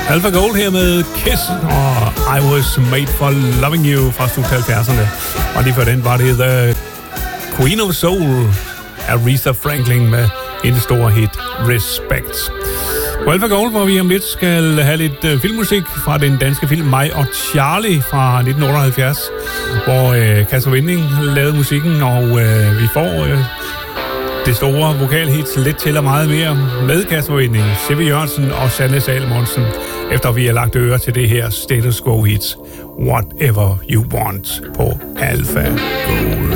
Alpha Gold her med Kiss og I Was Made for Loving You fra slut 70'erne. Og lige før den var det The Queen of Soul af Aretha Franklin med en stor hit Respect. På Alpha Gold, hvor vi om lidt skal have lidt filmmusik fra den danske film Mig og Charlie fra 1978, hvor Kasper Winding lavede musikken, og vi får det store vokalhit Lidt til og meget mere med Kasper Winding, C.V. Jørgensen og Sanne Salomonsen, efter vi har lagt øre til det her Status Quo hit Whatever You Want på Alpha Gold.